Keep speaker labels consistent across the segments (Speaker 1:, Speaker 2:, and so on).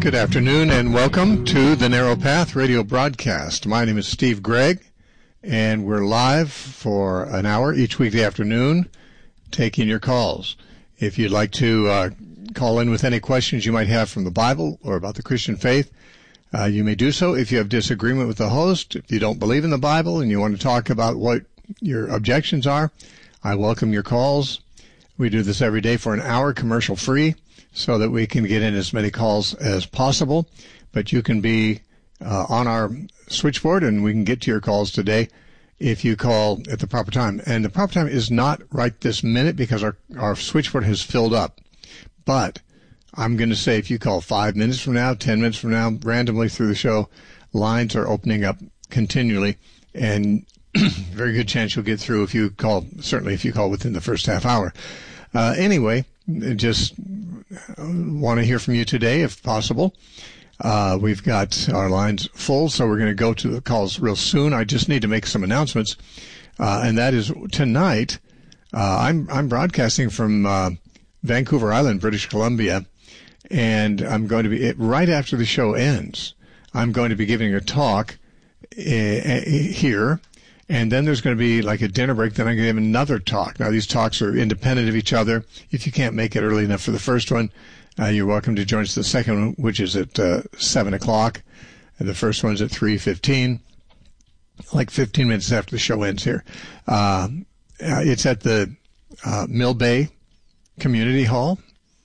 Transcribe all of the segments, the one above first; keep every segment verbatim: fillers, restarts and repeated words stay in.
Speaker 1: Good afternoon and welcome to the Narrow Path radio broadcast. My name is Steve Gregg, and we're live for an hour each weekday afternoon taking your calls. If you'd like to uh, call in with any questions you might have from the Bible or about the Christian faith, uh, you may do so. If you have disagreement with the host, if you don't believe in the Bible and you want to talk about what your objections are, I welcome your calls. We do this every day for an hour, commercial free, so that we can get in as many calls as possible. But you can be uh, on our switchboard, and we can get to your calls today if you call at the proper time. And the proper time is not right this minute because our, our switchboard has filled up. But I'm going to say if you call five minutes from now, ten minutes from now, randomly through the show, lines are opening up continually, and very good chance you'll get through if you call, certainly if you call within the first half hour. Uh, anyway, just want to hear from you today if possible. Uh, we've got our lines full, so we're going to go to the calls real soon. I just need to make some announcements, uh, and that is tonight. Uh, I'm I'm broadcasting from uh, Vancouver Island, British Columbia, and I'm going to be right after the show ends. I'm going to be giving a talk uh, here. And then there's going to be like a dinner break. Then I'm going to give another talk. Now, these talks are independent of each other. If you can't make it early enough for the first one, uh, you're welcome to join us the second one, which is at uh, seven o'clock. And the first one's at three fifteen, like fifteen minutes after the show ends here. Uh, it's at the uh, Mill Bay Community Hall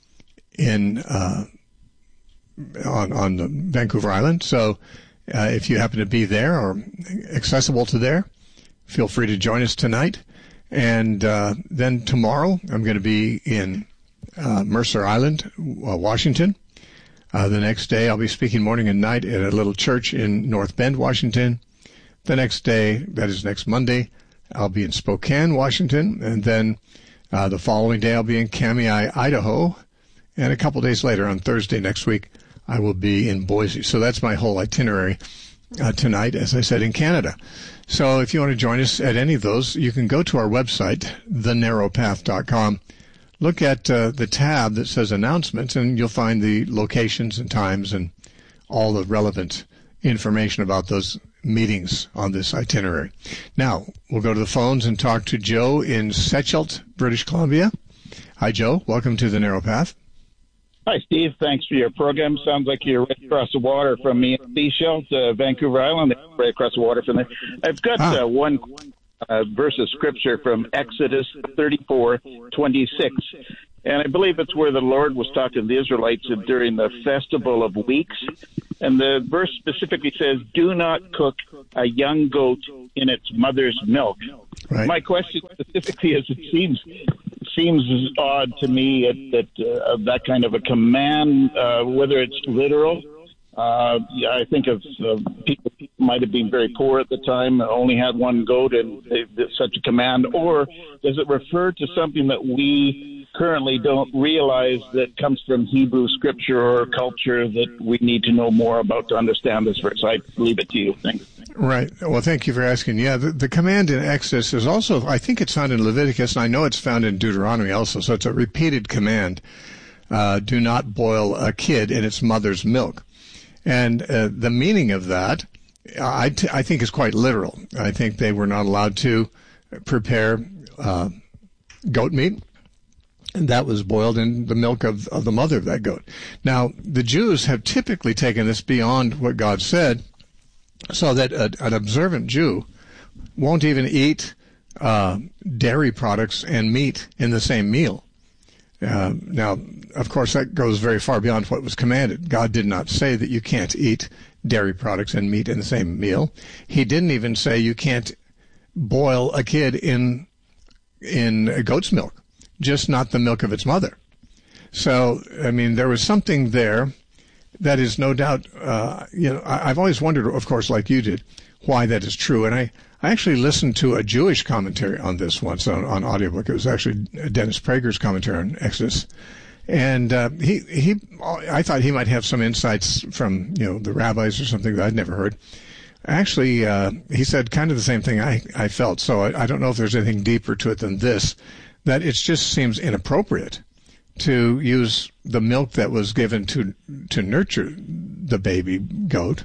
Speaker 1: in uh, on, on the Vancouver Island. So uh, if you happen to be there or accessible to there, feel free to join us tonight. And uh, then tomorrow, I'm going to be in uh, Mercer Island, uh, Washington. Uh, the next day, I'll be speaking morning and night at a little church in North Bend, Washington. The next day, that is next Monday, I'll be in Spokane, Washington. And then uh, the following day, I'll be in Kamiah, Idaho. And a couple days later, on Thursday next week, I will be in Boise. So that's my whole itinerary uh, tonight, as I said, in Canada. So if you want to join us at any of those, you can go to our website, the narrow path dot com. Look at uh, the tab that says announcements, and you'll find the locations and times and all the relevant information about those meetings on this itinerary. Now, we'll go to the phones and talk to Joe in Secheldt, British Columbia. Hi, Joe. Welcome to the Narrow Path.
Speaker 2: Hi, Steve. Thanks for your program. Sounds like you're right across the water from me in Secheldt, uh, Vancouver Island, right across the water from there. I've got ah. uh, one uh, verse of Scripture from Exodus thirty-four twenty-six, and I believe it's where the Lord was talking to the Israelites during the Festival of Weeks. And the verse specifically says, do not cook a young goat in its mother's milk. Right. My question specifically is, it seems seems odd to me that uh, that kind of a command, uh, whether it's literal. Uh, yeah, I think of uh, people might have been very poor at the time, only had one goat, and they, such a command. Or does it refer to something that we currently don't realize that comes from Hebrew scripture or culture that we need to know more about to understand this verse? I leave it to you. Thanks.
Speaker 1: Right. Well, thank you for asking. Yeah, the, the command in Exodus is also, I think it's found in Leviticus, and I know it's found in Deuteronomy also, so it's a repeated command. Uh, do not boil a kid in its mother's milk. And uh, the meaning of that, I, t- I think, is quite literal. I think they were not allowed to prepare uh, goat meat, and that was boiled in the milk of, of the mother of that goat. Now, the Jews have typically taken this beyond what God said, so that a, an observant Jew won't even eat uh, dairy products and meat in the same meal. Uh, now, of course, that goes very far beyond what was commanded. God did not say that you can't eat dairy products and meat in the same meal. He didn't even say you can't boil a kid in in goat's milk, just not the milk of its mother. So, I mean, there was something there that is no doubt, uh, you know, I, I've always wondered, of course, like you did, why that is true. And I, I actually listened to a Jewish commentary on this once on, on audiobook. It was actually Dennis Prager's commentary on Exodus. And uh, he, he, I thought he might have some insights from, you know, the rabbis or something that I'd never heard. Actually, uh, he said kind of the same thing I, I felt. So I, I don't know if there's anything deeper to it than this, that it just seems inappropriate to use the milk that was given to to nurture the baby goat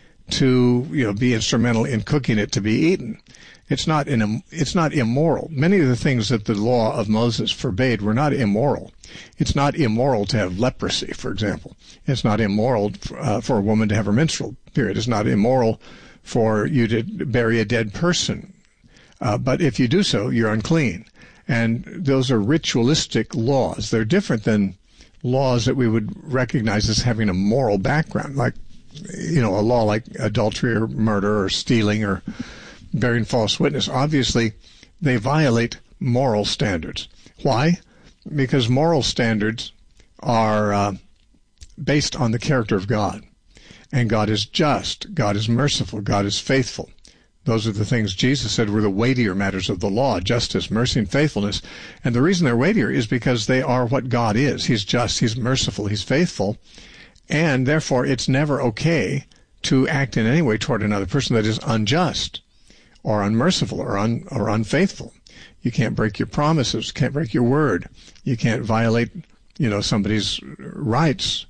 Speaker 1: to, you know, be instrumental in cooking it to be eaten. It's not in, it's not immoral. Many of the things that the law of Moses forbade were not immoral. It's not immoral to have leprosy, for example. It's not immoral uh, for a woman to have her menstrual period. It's not immoral for you to bury a dead person. Uh, but if you do so, you're unclean. And those are ritualistic laws. They're different than laws that we would recognize as having a moral background, like, you know, a law like adultery or murder or stealing or bearing false witness. Obviously, they violate moral standards. Why? Because moral standards are uh, based on the character of God. And God is just. God is merciful. God is faithful. Those are the things Jesus said were the weightier matters of the law: justice, mercy, and faithfulness. And the reason they're weightier is because they are what God is. He's just, He's merciful, He's faithful. And therefore, it's never okay to act in any way toward another person that is unjust or unmerciful or un, or unfaithful. You can't break your promises, can't break your word. You can't violate, you know, somebody's rights.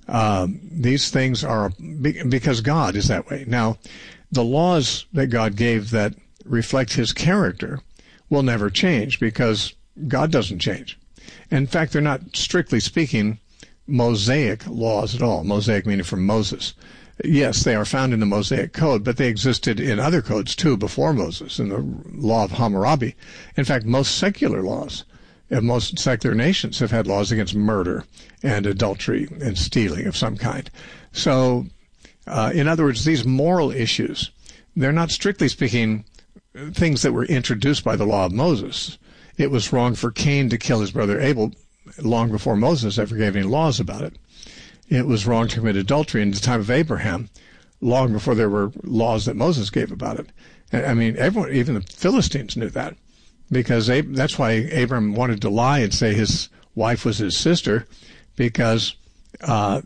Speaker 1: Um, these things are because God is that way. Now, the laws that God gave that reflect His character will never change because God doesn't change. In fact, they're not, strictly speaking, Mosaic laws at all. Mosaic meaning from Moses. Yes, they are found in the Mosaic Code, but they existed in other codes too before Moses, in the law of Hammurabi. In fact, most secular laws, most secular nations have had laws against murder and adultery and stealing of some kind. So, uh, in other words, these moral issues, they're not strictly speaking things that were introduced by the law of Moses. It was wrong for Cain to kill his brother Abel long before Moses ever gave any laws about it. It was wrong to commit adultery in the time of Abraham, long before there were laws that Moses gave about it. I mean, everyone, even the Philistines knew that, because Ab- that's why Abraham wanted to lie and say his wife was his sister, because uh,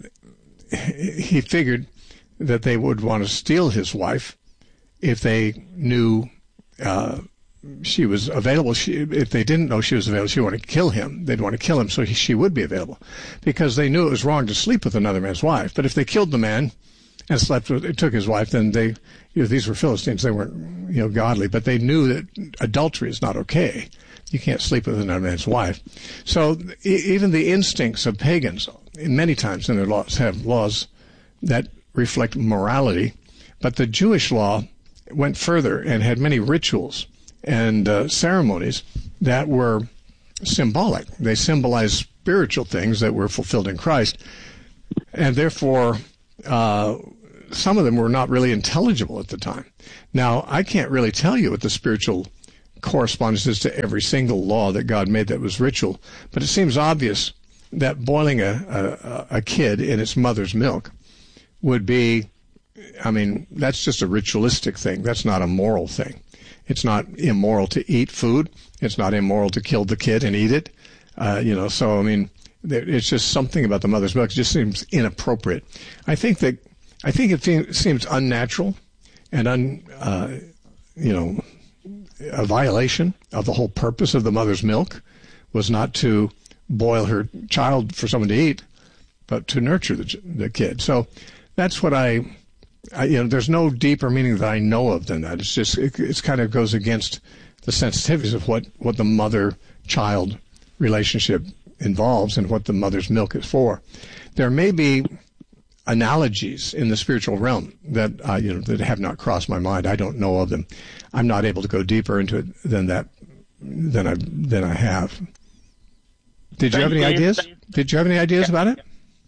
Speaker 1: he figured that they would want to steal his wife if they knew uh, she was available. She, if they didn't know she was available, she wanted to kill him. They'd want to kill him so he, she would be available, because they knew it was wrong to sleep with another man's wife. But if they killed the man and slept with, took his wife, then they, you know, these were Philistines. They weren't, you know, godly, but they knew that adultery is not okay. You can't sleep with another man's wife. So e- even the instincts of pagans, many times in their laws, have laws that reflect morality. But the Jewish law went further and had many rituals and uh, ceremonies that were symbolic. They symbolized spiritual things that were fulfilled in Christ, and therefore uh, some of them were not really intelligible at the time. Now, I can't really tell you what the spiritual correspondence is to every single law that God made that was ritual, but it seems obvious that boiling a, a, a kid in its mother's milk would be, I mean, that's just a ritualistic thing. That's not a moral thing. It's not immoral to eat food. It's not immoral to kill the kid and eat it. Uh, you know, so, I mean, it's just something about the mother's milk. It just seems inappropriate. I think that, I think it seems unnatural and, un, uh, you know, a violation of the whole purpose of the mother's milk was not to boil her child for someone to eat, but to nurture the, the kid. So that's what I... I, you know, there's no deeper meaning that I know of than that. It's just, it, it's kind of goes against the sensitivities of what, what the mother-child relationship involves and what the mother's milk is for. There may be analogies in the spiritual realm that, uh, you know, that have not crossed my mind. I don't know of them. I'm not able to go deeper into it than that, than I, than I have. Did you have any ideas? Did you have any ideas about it?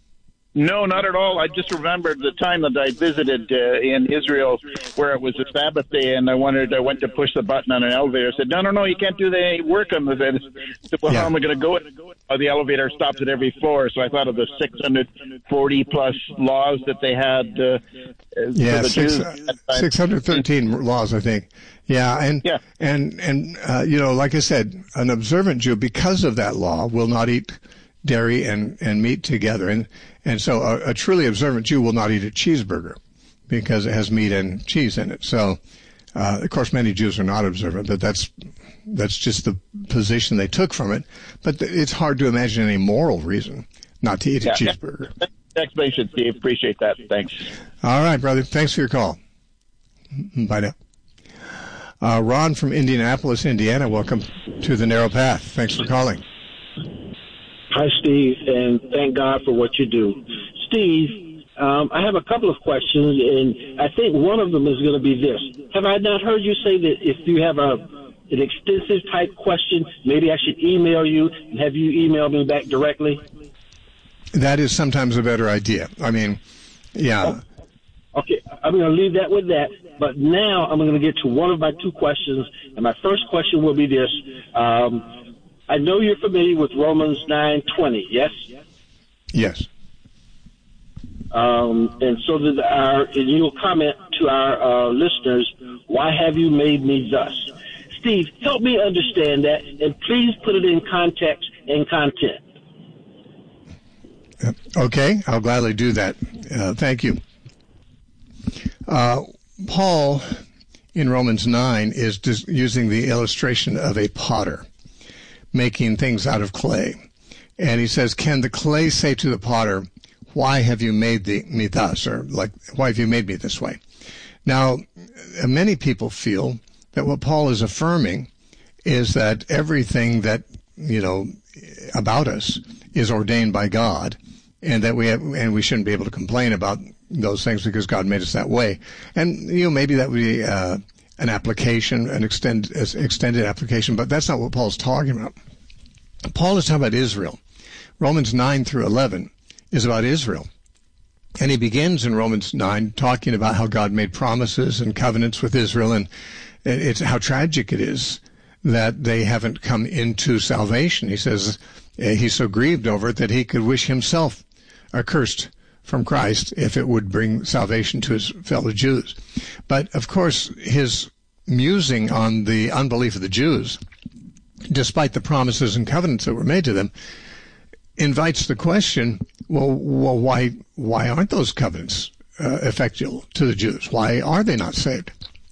Speaker 2: No, not at all. I just remembered the time that I visited uh, in Israel where it was a Sabbath day, and I wanted, I went to push the button on an elevator. I said, no, no, no, you can't do the work on the bed. I said, well, yeah. How am I going to go? Uh, the elevator stopped at every floor, so I thought of the six hundred forty plus laws that they had uh,
Speaker 1: yeah,
Speaker 2: for the
Speaker 1: six,
Speaker 2: Jews.
Speaker 1: Uh, six hundred thirteen laws, I think. Yeah, and yeah. and and uh, you know, like I said, an observant Jew, because of that law, will not eat dairy and, and meat together. And and so a, a truly observant Jew will not eat a cheeseburger because it has meat and cheese in it. So Uh, of course, many Jews are not observant, but that's that's just the position they took from it. But th- it's hard to imagine any moral reason not to eat a yeah, cheeseburger.
Speaker 2: Yeah. Explanation, Steve. Appreciate that. Thanks.
Speaker 1: All right, brother. Thanks for your call. Bye now. Uh, Ron from Indianapolis, Indiana. Welcome to the Narrow Path. Thanks for calling.
Speaker 3: Hi, Steve, and thank God for what you do. Steve, um, I have a couple of questions, and I think one of them is going to be this. Have I not heard you say that if you have a an extensive type question, maybe I should email you and have you email me back directly?
Speaker 1: That is sometimes a better idea. I mean, yeah.
Speaker 3: Okay, I'm going to leave that with that. But now I'm going to get to one of my two questions. And my first question will be this. Um, I know you're familiar with Romans nine twenty, yes?
Speaker 1: Yes.
Speaker 3: Um, and so that our, and you'll comment to our uh, listeners, why have you made me thus? Steve, help me understand that, and please put it in context and content.
Speaker 1: Okay, I'll gladly do that. Uh, thank you. Uh, Paul, in Romans nine, is dis- using the illustration of a potter making things out of clay. And he says, can the clay say to the potter, why have you made the, me thus? Or, like, why have you made me this way? Now, many people feel that what Paul is affirming is that everything that, you know, about us is ordained by God, and that we have, and we shouldn't be able to complain about those things because God made us that way. And, you know, maybe that would be uh, an application, an extend, extended application, but that's not what Paul's talking about. Paul is talking about Israel. Romans nine through eleven is about Israel. And he begins in Romans nine talking about how God made promises and covenants with Israel, and it's how tragic it is that they haven't come into salvation. He says he's so grieved over it that he could wish himself accursed from Christ if it would bring salvation to his fellow Jews. But, of course, his musing on the unbelief of the Jews, despite the promises and covenants that were made to them, invites the question, well, well why why aren't those covenants uh, effectual to the Jews? Why are they not saved?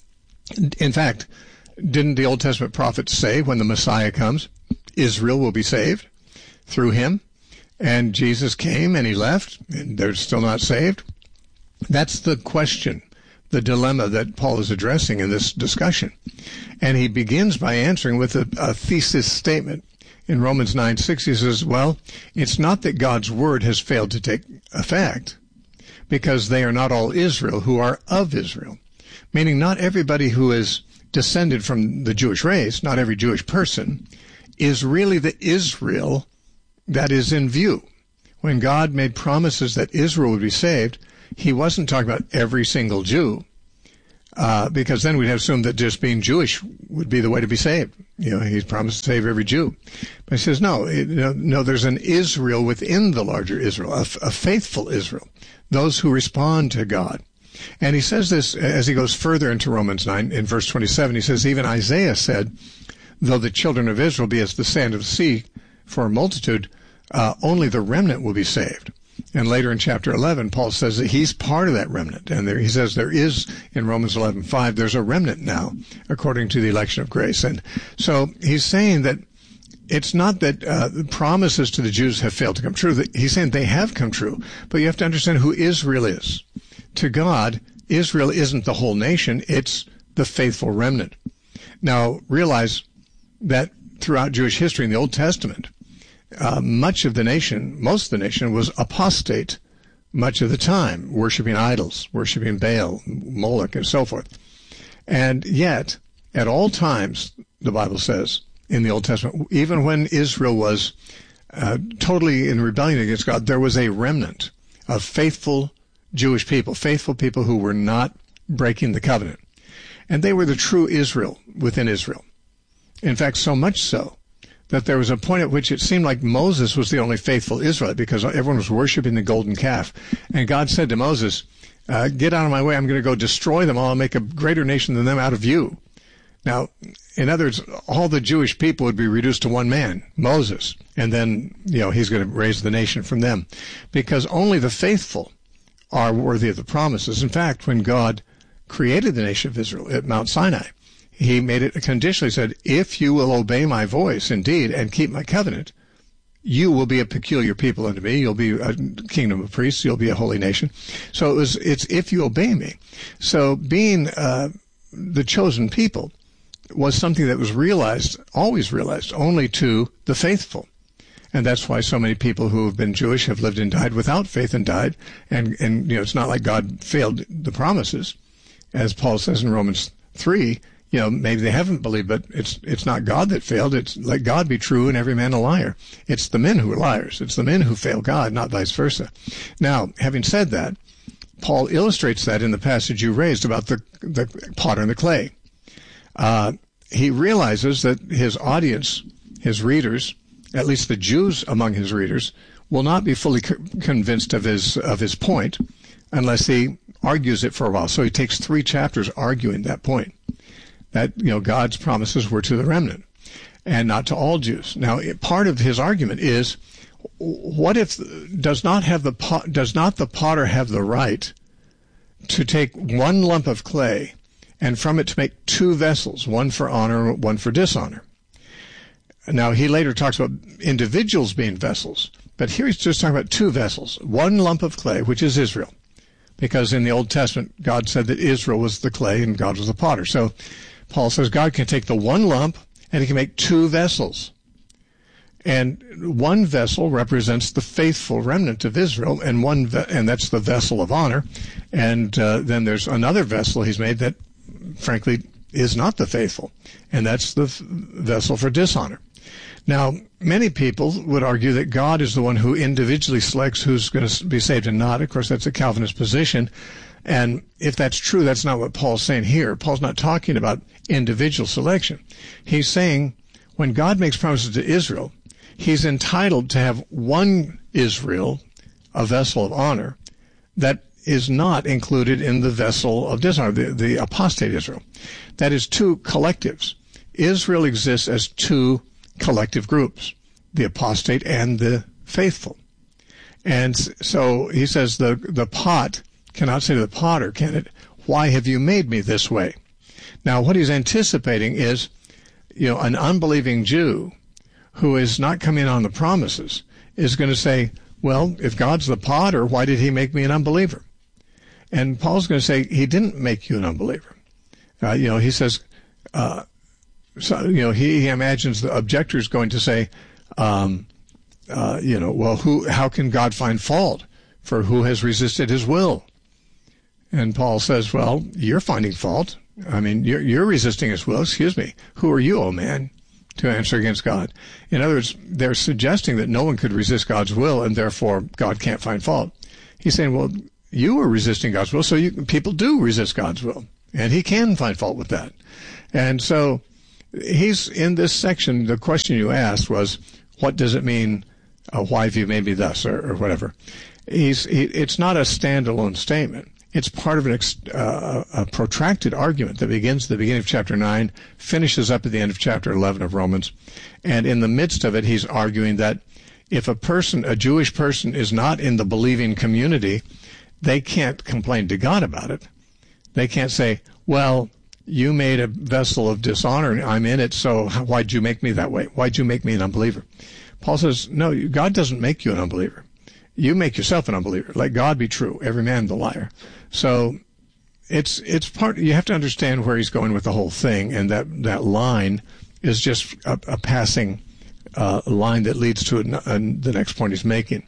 Speaker 1: In fact, didn't the Old Testament prophets say when the Messiah comes, Israel will be saved through him? And Jesus came and he left, and they're still not saved? That's the question, the dilemma that Paul is addressing in this discussion. And he begins by answering with a, a thesis statement. In Romans nine six, he says, well, it's not that God's word has failed to take effect, because they are not all Israel who are of Israel. Meaning not everybody who is descended from the Jewish race, not every Jewish person, is really the Israel that is in view. When God made promises that Israel would be saved, he wasn't talking about every single Jew, uh, because then we'd have assumed that just being Jewish would be the way to be saved. You know, he's promised to save every Jew. But he says, no, it, no, no, there's an Israel within the larger Israel, a, a faithful Israel, those who respond to God. And he says this as he goes further into Romans nine, in verse twenty-seven. He says, even Isaiah said, though the children of Israel be as the sand of the sea for a multitude, uh, only the remnant will be saved. And later in chapter eleven, Paul says that he's part of that remnant. And there, he says there is, in Romans eleven five, there's a remnant now, according to the election of grace. And so he's saying that it's not that uh, the promises to the Jews have failed to come true. He's saying they have come true. But you have to understand who Israel is. To God, Israel isn't the whole nation. It's the faithful remnant. Now, realize that throughout Jewish history in the Old Testament, uh, much of the nation, most of the nation, was apostate much of the time, worshiping idols, worshiping Baal, Moloch, and so forth. And yet, at all times, the Bible says in the Old Testament, even when Israel was uh, totally in rebellion against God, there was a remnant of faithful Jewish people, faithful people who were not breaking the covenant. And they were the true Israel within Israel. In fact, so much so that there was a point at which it seemed like Moses was the only faithful Israelite because everyone was worshiping the golden calf. And God said to Moses, uh, get out of my way. I'm going to go destroy them all and make a greater nation than them out of you. Now, in other words, all the Jewish people would be reduced to one man, Moses. And then, you know, he's going to raise the nation from them. Because only the faithful are worthy of the promises. In fact, when God created the nation of Israel at Mount Sinai. He made it a conditional. He said, if you will obey my voice indeed and keep my covenant, you will be a peculiar people unto me. You'll be a kingdom of priests. You'll be a holy nation. So it was, it's if you obey me. So being uh, the chosen people was something that was realized, always realized, only to the faithful. And that's why so many people who have been Jewish have lived and died without faith and died. And, and you know, it's not like God failed the promises. As Paul says in Romans three, you know, maybe they haven't believed, but it's it's not God that failed. It's let God be true and every man a liar. It's the men who are liars. It's the men who fail God, not vice versa. Now, having said that, Paul illustrates that in the passage you raised about the, the potter and the clay. Uh, he realizes that his audience, his readers, at least the Jews among his readers, will not be fully co- convinced of his of his point unless he argues it for a while. So he takes three chapters arguing that point, that, you know, God's promises were to the remnant and not to all Jews. Now, part of his argument is, what if does not have the pot, does not the potter have the right to take one lump of clay and from it to make two vessels, one for honor, one for dishonor? Now, he later talks about individuals being vessels, but here he's just talking about two vessels, one lump of clay, which is Israel, because in the Old Testament, God said that Israel was the clay and God was the potter. So Paul says God can take the one lump and he can make two vessels. And one vessel represents the faithful remnant of Israel, and one ve- and that's the vessel of honor. And uh, then there's another vessel he's made that, frankly, is not the faithful, and that's the f- vessel for dishonor. Now, many people would argue that God is the one who individually selects who's going to be saved and not. Of course, that's a Calvinist position. And if that's true, that's not what Paul's saying here. Paul's not talking about individual selection. He's saying when God makes promises to Israel, he's entitled to have one Israel, a vessel of honor, that is not included in the vessel of dishonor, the, the apostate Israel. That is two collectives. Israel exists as two collective groups, the apostate and the faithful. And so he says the the pot cannot say to the potter, can it, why have you made me this way? Now, what he's anticipating is, you know, an unbelieving Jew who is not coming on the promises is going to say, well, if God's the potter, why did he make me an unbeliever? And Paul's going to say, he didn't make you an unbeliever. Uh, you know, he says, uh, so, you know, he, he imagines the objector is going to say, um, uh, you know, well, who, how can God find fault for who has resisted his will? And Paul says, well, you're finding fault. I mean, you're, you're resisting his will. Excuse me. Who are you, oh man, to answer against God? In other words, they're suggesting that no one could resist God's will and therefore God can't find fault. He's saying, well, you are resisting God's will, so you, people do resist God's will, and he can find fault with that. And so he's in this section, the question you asked was, what does it mean, uh, why have you made me thus, or, or whatever? He's, he, it's not a standalone statement. It's part of an ex, uh, a protracted argument that begins at the beginning of chapter nine, finishes up at the end of chapter eleven of Romans. And in the midst of it, he's arguing that if a person, a Jewish person, is not in the believing community, they can't complain to God about it. They can't say, well, you made a vessel of dishonor and I'm in it, so why'd you make me that way? Why'd you make me an unbeliever? Paul says, no, God doesn't make you an unbeliever. You make yourself an unbeliever. Let God be true, every man the liar. So it's it's part. You have to understand where he's going with the whole thing, and that, that line is just a, a passing uh, line that leads to a, a, the next point he's making.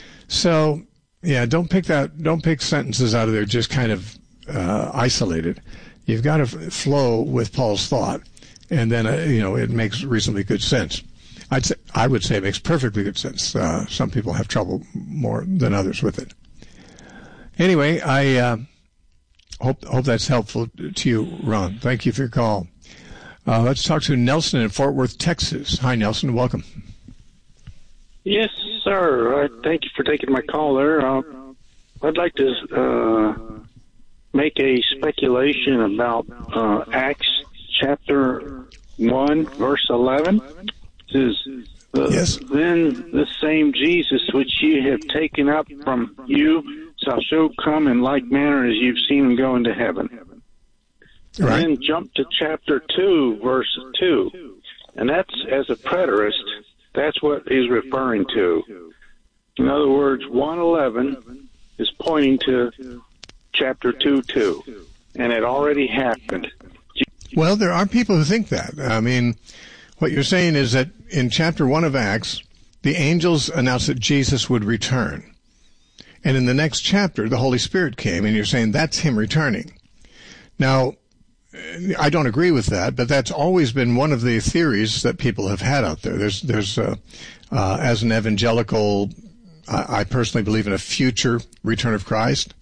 Speaker 1: So yeah, don't pick that. Don't pick sentences out of there just kind of uh, isolated. You've got to f- flow with Paul's thought, and then uh, you know it makes reasonably good sense. I'd say, I would say it makes perfectly good sense. Uh, some people have trouble more than others with it. Anyway, I uh, hope hope that's helpful to you, Ron. Thank you for your call. Uh, let's talk to Nelson in Fort Worth, Texas. Hi, Nelson. Welcome.
Speaker 4: Yes, sir. Uh, thank you for taking my call there. Uh, I'd like to uh, make a speculation about uh, Acts chapter one, verse eleven. It says, uh,
Speaker 1: yes.
Speaker 4: Then the same Jesus which ye have taken up from you shall show come in like manner as you've seen him go into heaven. and
Speaker 1: right.
Speaker 4: then jump to chapter two, verse two. And that's, as a preterist, that's what he's referring to. In other words, one eleven is pointing to chapter two, two. And it already happened.
Speaker 1: Well, there are people who think that. I mean, what you're saying is that in chapter one of Acts, the angels announced that Jesus would return. And in the next chapter, the Holy Spirit came, and you're saying that's him returning. Now, I don't agree with that, but that's always been one of the theories that people have had out there. There's, there's, uh, uh, as an evangelical, I, I personally believe in a future return of Christ.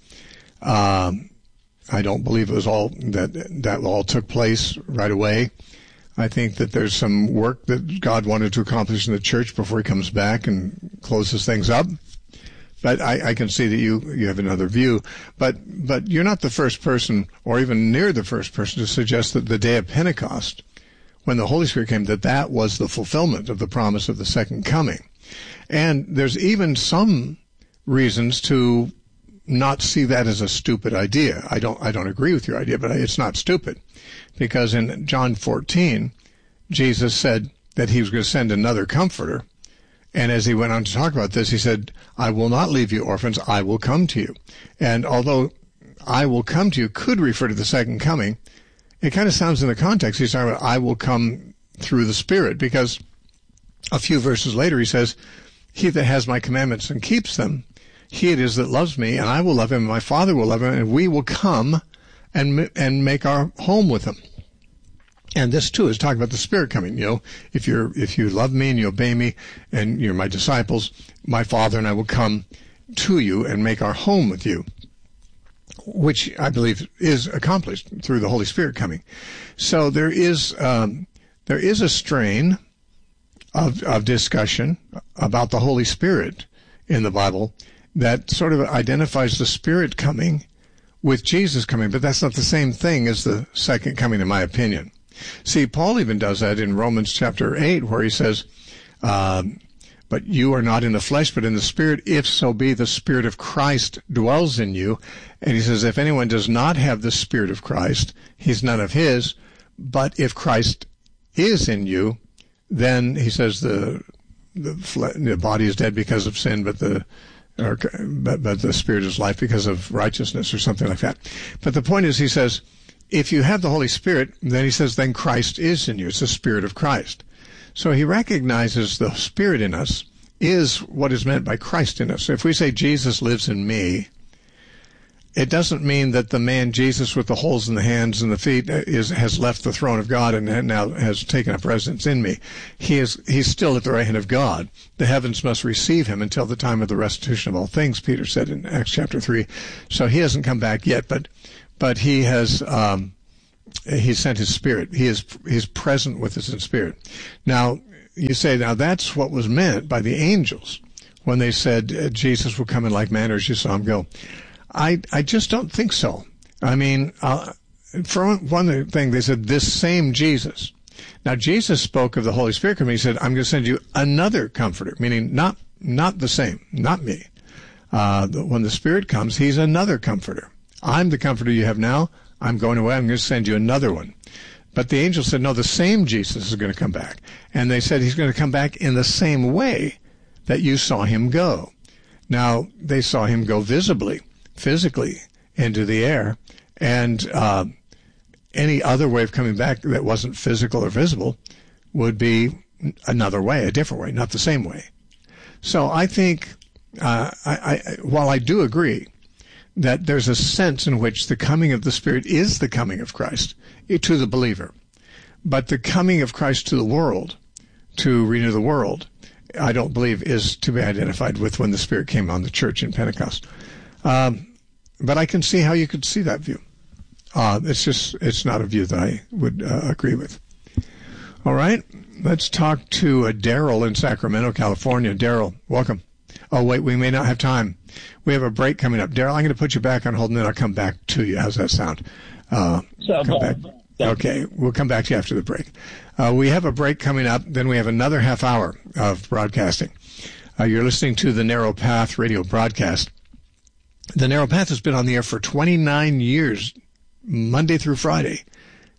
Speaker 1: Um, I don't believe it was all that that all took place right away. I think that there's some work that God wanted to accomplish in the church before he comes back and closes things up. But I, I can see that you, you have another view. But but you're not the first person, or even near the first person, to suggest that the day of Pentecost, when the Holy Spirit came, that that was the fulfillment of the promise of the second coming. And there's even some reasons to not see that as a stupid idea. I don't I don't agree with your idea, but it's not stupid. Because in John fourteen, Jesus said that he was going to send another comforter. And as he went on to talk about this, he said, I will not leave you orphans, I will come to you. And although I will come to you could refer to the second coming, it kind of sounds in the context, he's talking about I will come through the Spirit, because a few verses later he says, he that has my commandments and keeps them, he it is that loves me, and I will love him, and my Father will love him, and we will come and and make our home with him. And this too is talking about the Spirit coming. You know, if you're if you love me and you obey me, and you're my disciples, my Father and I will come to you and make our home with you, which I believe is accomplished through the Holy Spirit coming. So there is um, there is a strain of of discussion about the Holy Spirit in the Bible that sort of identifies the Spirit coming with Jesus coming, but that's not the same thing as the second coming, in my opinion. See, Paul even does that in Romans chapter eight, where he says, um, but you are not in the flesh, but in the Spirit, if so be the Spirit of Christ dwells in you. And he says, if anyone does not have the Spirit of Christ, he's none of his. But if Christ is in you, then he says the the, fle- the body is dead because of sin, but the or, but, but the Spirit is life because of righteousness, or something like that. But the point is, he says, if you have the Holy Spirit, then he says, then Christ is in you. It's the Spirit of Christ. So he recognizes the Spirit in us is what is meant by Christ in us. If we say Jesus lives in me, it doesn't mean that the man Jesus with the holes in the hands and the feet is has left the throne of God and now has taken up residence in me. He is he's still at the right hand of God. The heavens must receive him until the time of the restitution of all things, Peter said in Acts chapter three. So he hasn't come back yet, but but he has um, he sent his Spirit. He is he's present with us in spirit. Now you say, now that's what was meant by the angels when they said Jesus will come in like manner as you saw him go. I, I just don't think so. I mean, uh, for one thing, they said this same Jesus. Now, Jesus spoke of the Holy Spirit coming. He said, I'm going to send you another comforter, meaning not not the same, not me. Uh, when the Spirit comes, he's another comforter. I'm the comforter you have now. I'm going away. I'm going to send you another one. But the angel said, no, the same Jesus is going to come back. And they said he's going to come back in the same way that you saw him go. Now, they saw him go visibly, physically into the air, and uh, any other way of coming back that wasn't physical or visible would be another way, a different way, not the same way. So I think, uh, I, I, while I do agree that there's a sense in which the coming of the Spirit is the coming of Christ to the believer, but the coming of Christ to the world, to renew the world, I don't believe is to be identified with when the Spirit came on the church in Pentecost. Um, But I can see how you could see that view. Uh, it's just, it's not a view that I would uh, agree with. All right. Let's talk to uh, Daryl in Sacramento, California. Daryl, welcome. Oh, wait, we may not have time. We have a break coming up. Daryl, I'm going to put you back on hold, and then I'll come back to you. How's that sound? Uh,
Speaker 3: so,
Speaker 1: come back. Okay, we'll come back to you after the break. Uh, we have a break coming up. Then we have another half hour of broadcasting. Uh, you're listening to the Narrow Path radio broadcast. The Narrow Path has been on the air for twenty-nine years, Monday through Friday,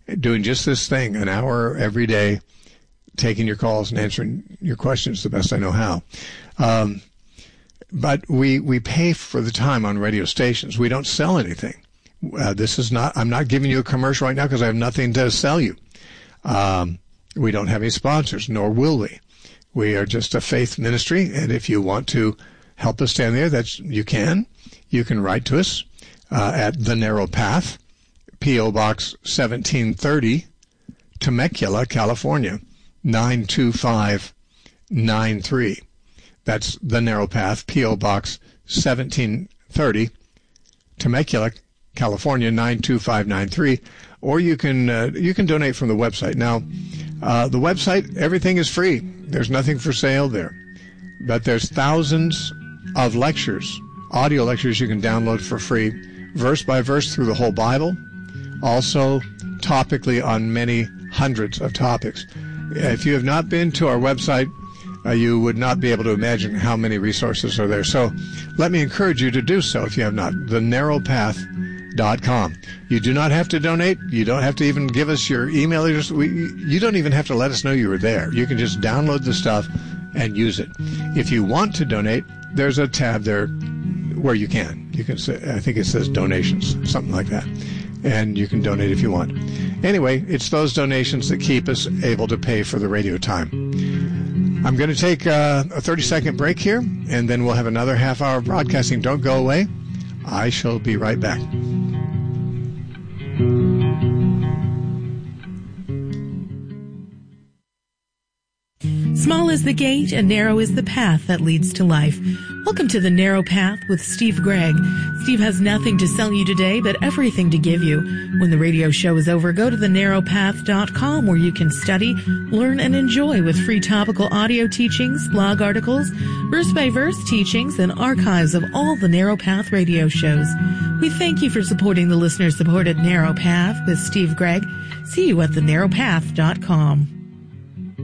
Speaker 1: doing just this thing, an hour every day, taking your calls and answering your questions the best I know how. Um, but we, we pay for the time on radio stations. We don't sell anything. Uh, this is not, I'm not giving you a commercial right now because I have nothing to sell you. Um, we don't have any sponsors, nor will we. We are just a faith ministry, and if you want to help us stand there, that's, you can. You can write to us uh, at The Narrow Path, P O. Box seventeen thirty, Temecula, California, nine two five nine three. That's The Narrow Path, P O. Box seventeen thirty, Temecula, California, nine two five nine three. Or you can uh, you can donate from the website. Now, uh, the website, everything is free. There's nothing for sale there. But there's thousands of lectures, audio lectures you can download for free, verse by verse through the whole Bible. Also, topically on many hundreds of topics. If you have not been to our website, uh, you would not be able to imagine how many resources are there. So let me encourage you to do so if you have not. the narrow path dot com. You do not have to donate. You don't have to even give us your email address. We, you don't even have to let us know you were there. You can just download the stuff and use it. If you want to donate, there's a tab there where you can. You can say, I think it says donations, something like that. And you can donate if you want. Anyway, it's those donations that keep us able to pay for the radio time. I'm going to take uh, a thirty-second break here, and then we'll have another half hour of broadcasting. Don't go away. I shall be right back.
Speaker 5: Small is the gate and narrow is the path that leads to life. Welcome to The Narrow Path with Steve Gregg. Steve has nothing to sell you today, but everything to give you. When the radio show is over, go to the narrow path dot com where you can study, learn, and enjoy with free topical audio teachings, blog articles, verse-by-verse teachings, and archives of all the Narrow Path radio shows. We thank you for supporting the listener-supported Narrow Path with Steve Gregg. See you at the narrow path dot com.